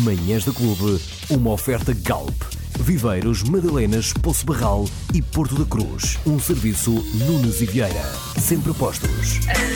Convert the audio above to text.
Manhãs da Clube, uma oferta Galp, Viveiros, Madalenas, Poço Barral e Porto da Cruz. Um serviço Nunes e Vieira. Sempre postos.